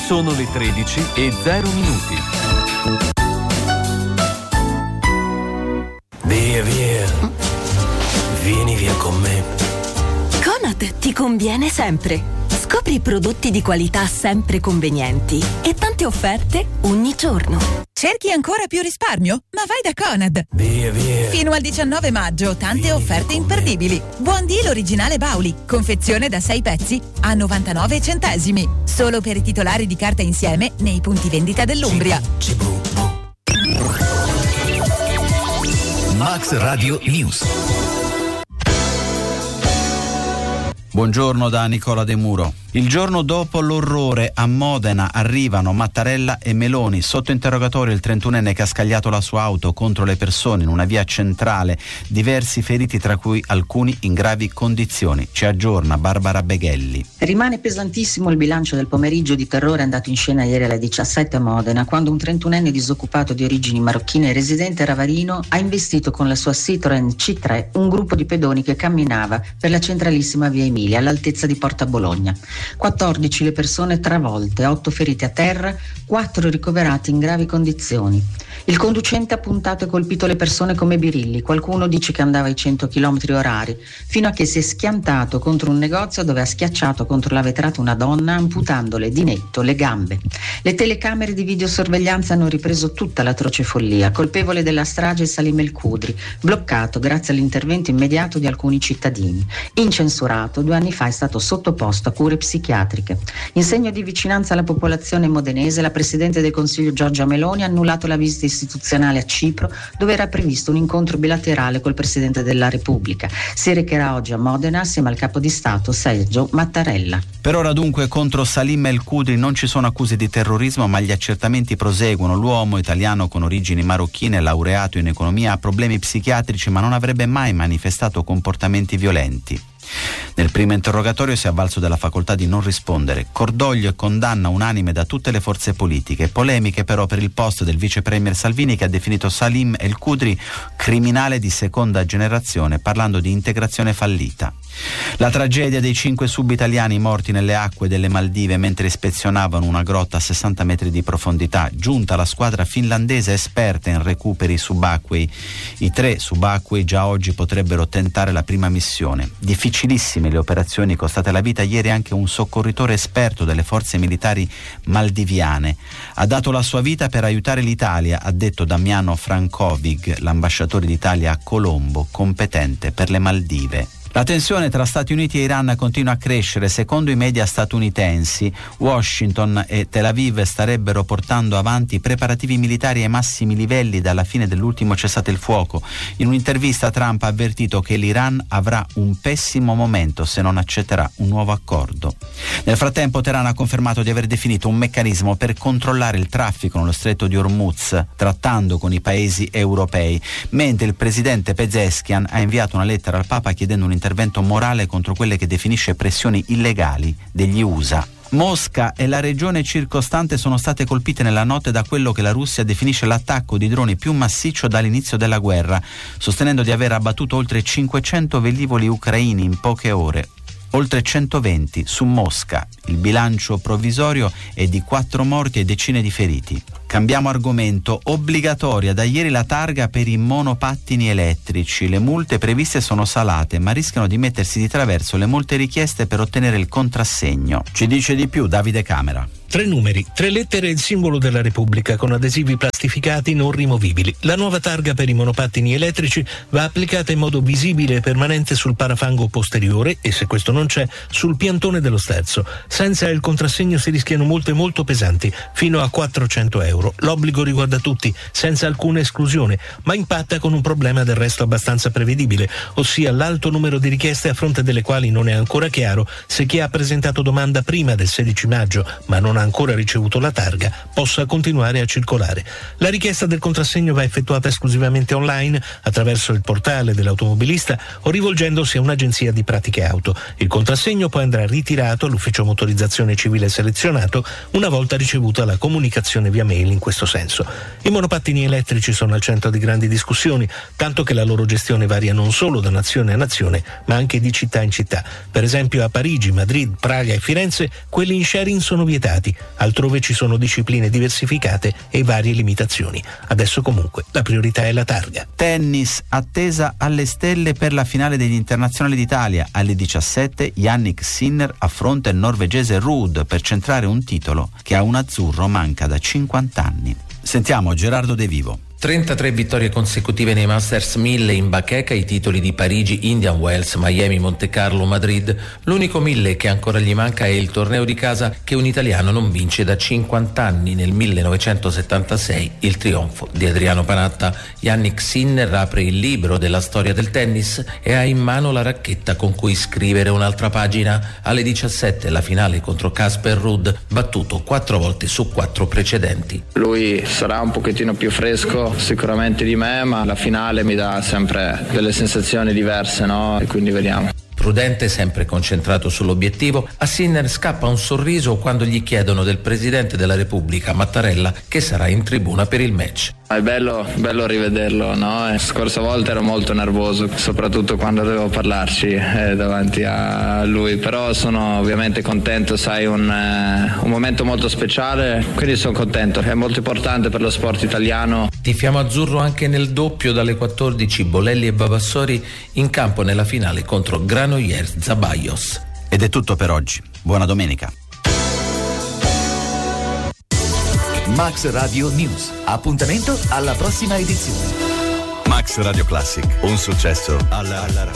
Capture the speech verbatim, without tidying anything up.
Sono le tredici e zero minuti. Via, via. Vieni via con me. Conad ti conviene sempre. Scopri prodotti di qualità sempre convenienti e tante offerte ogni giorno. Cerchi ancora più risparmio? Ma vai da Conad! Via, via. Fino al diciannove maggio, tante Vieni offerte imperdibili. Buon deal originale Bauli, confezione da sei pezzi a novantanove centesimi. Solo per i titolari di carta insieme nei punti vendita dell'Umbria. Cibu, cibu. Max Radio News. Buongiorno da Nicola De Muro. Il giorno dopo l'orrore a Modena arrivano Mattarella e Meloni. Sotto interrogatorio il trentunenne che ha scagliato la sua auto contro le persone in una via centrale. Diversi feriti, tra cui alcuni in gravi condizioni. Ci aggiorna Barbara Beghelli. Rimane pesantissimo il bilancio del pomeriggio di terrore andato in scena ieri alle diciassette a Modena, quando un trentunenne disoccupato di origini marocchine residente a Ravarino ha investito con la sua Citroen C tre un gruppo di pedoni che camminava per la centralissima via Emilia all'altezza di Porta Bologna. quattordici le persone travolte, otto feriti a terra, quattro ricoverati in gravi condizioni. Il conducente ha puntato e colpito le persone come birilli, qualcuno dice che andava ai cento chilometri orari, fino a che si è schiantato contro un negozio dove ha schiacciato contro la vetrata una donna, amputandole di netto le gambe. Le telecamere di videosorveglianza hanno ripreso tutta l'atroce follia. Colpevole della strage Salim El Khudri, bloccato grazie all'intervento immediato di alcuni cittadini. Incensurato, due anni fa è stato sottoposto a cure psichiatriche. In segno di vicinanza alla popolazione modenese, la Presidente del Consiglio Giorgia Meloni ha annullato la visita istituzionale a Cipro, dove era previsto un incontro bilaterale col Presidente della Repubblica. Si recherà oggi a Modena assieme al Capo di Stato Sergio Mattarella. Per ora dunque contro Salim El Khudri non ci sono accuse di terrorismo, ma gli accertamenti proseguono. L'uomo italiano con origini marocchine, laureato in economia, ha problemi psichiatrici ma non avrebbe mai manifestato comportamenti violenti. Nel primo interrogatorio si è avvalso della facoltà di non rispondere. Cordoglio e condanna unanime da tutte le forze politiche. Polemiche però per il post del vice premier Salvini, che ha definito Salim El Khudri criminale di seconda generazione, parlando di integrazione fallita. La tragedia dei cinque sub-italiani morti nelle acque delle Maldive mentre ispezionavano una grotta a sessanta metri di profondità. Giunta la squadra finlandese esperta in recuperi subacquei. I tre subacquei già oggi potrebbero tentare la prima missione. Difficilissime le operazioni, costate la vita ieri anche un soccorritore esperto delle forze militari maldiviane. Ha dato la sua vita per aiutare l'Italia, ha detto Damiano Frankovig, l'ambasciatore d'Italia a Colombo, competente per le Maldive. La tensione tra Stati Uniti e Iran continua a crescere. Secondo i media statunitensi, Washington e Tel Aviv starebbero portando avanti preparativi militari ai massimi livelli dalla fine dell'ultimo cessate il fuoco. In un'intervista Trump ha avvertito che l'Iran avrà un pessimo momento se non accetterà un nuovo accordo. Nel frattempo Teheran ha confermato di aver definito un meccanismo per controllare il traffico nello stretto di Hormuz, trattando con i paesi europei, mentre il presidente Pezeshkian ha inviato una lettera al Papa chiedendo un intervento morale contro quelle che definisce pressioni illegali degli U S A. Mosca e la regione circostante sono state colpite nella notte da quello che la Russia definisce l'attacco di droni più massiccio dall'inizio della guerra, sostenendo di aver abbattuto oltre cinquecento velivoli ucraini in poche ore. Oltre centoventi su Mosca. Il bilancio provvisorio è di quattro morti e decine di feriti. Cambiamo argomento. Obbligatoria da ieri la targa per i monopattini elettrici. Le multe previste sono salate, ma rischiano di mettersi di traverso le molte richieste per ottenere il contrassegno. Ci dice di più Davide Camera. Tre numeri, tre lettere e il simbolo della Repubblica con adesivi plastificati non rimovibili. La nuova targa per i monopattini elettrici va applicata in modo visibile e permanente sul parafango posteriore e, se questo non c'è, sul piantone dello sterzo. Senza il contrassegno si rischiano multe molto pesanti, fino a quattrocento euro. L'obbligo riguarda tutti, senza alcuna esclusione, ma impatta con un problema del resto abbastanza prevedibile, ossia l'alto numero di richieste a fronte delle quali non è ancora chiaro se chi ha presentato domanda prima del sedici maggio, ma non ha ancora ricevuto la targa, possa continuare a circolare. La richiesta del contrassegno va effettuata esclusivamente online attraverso il portale dell'automobilista o rivolgendosi a un'agenzia di pratiche auto. Il contrassegno poi andrà ritirato all'ufficio motorizzazione civile selezionato una volta ricevuta la comunicazione via mail in questo senso. I monopattini elettrici sono al centro di grandi discussioni, tanto che la loro gestione varia non solo da nazione a nazione, ma anche di città in città. Per esempio a Parigi, Madrid, Praga e Firenze quelli in sharing sono vietati, partecipanti. Altrove ci sono discipline diversificate e varie limitazioni. Adesso comunque la priorità è la targa. Tennis, attesa alle stelle per la finale degli internazionali d'Italia. Alle diciassette Jannik Sinner affronta il norvegese Ruud per centrare un titolo che a un azzurro manca da cinquanta anni. Sentiamo Gerardo De Vivo. trentatré vittorie consecutive nei Masters mille in bacheca, i titoli di Parigi, Indian Wells, Miami, Monte Carlo, Madrid. L'unico mille che ancora gli manca è il torneo di casa che un italiano non vince da cinquanta anni, nel millenovecentosettantasei, il trionfo di Adriano Panatta. Jannik Sinner apre il libro della storia del tennis e ha in mano la racchetta con cui scrivere un'altra pagina. Alle diciassette la finale contro Casper Ruud, battuto quattro volte su quattro precedenti. Lui sarà un pochettino più fresco sicuramente di me, ma la finale mi dà sempre delle sensazioni diverse, no? E quindi vediamo. Prudente, sempre concentrato sull'obiettivo, a Sinner scappa un sorriso quando gli chiedono del Presidente della Repubblica, Mattarella, che sarà in tribuna per il match. È bello, bello rivederlo, no? La scorsa volta ero molto nervoso, soprattutto quando dovevo parlarci eh, davanti a lui, però sono ovviamente contento, sai, un, eh, un momento molto speciale, quindi sono contento, è molto importante per lo sport italiano. Tifiamo azzurro anche nel doppio dalle quattordici, Bolelli e Babassori in campo nella finale contro Granollers Zabayos. Ed è tutto per oggi, buona domenica. Max Radio News. Appuntamento alla prossima edizione. Max Radio Classic, un successo alla, alla radio.